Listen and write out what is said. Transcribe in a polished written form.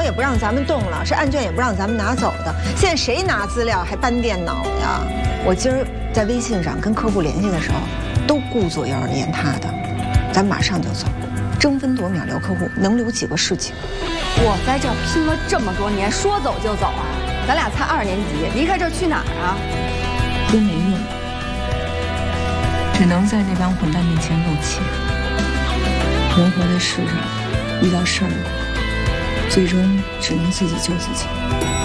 也不让咱们动了，是案卷也不让咱们拿走的。现在谁拿资料还搬电脑呀？我今儿在微信上跟客户联系的时候，都顾左右而言他的，咱马上就走，争分夺秒聊客户，能留几个是几个。 我在这儿拼了这么多年，说走就走啊！咱俩才2年级，离开这儿去哪儿啊？ 都没用，只能在那帮混蛋面前露怯。人活在世上，遇到事儿了，最终只能自己救自己。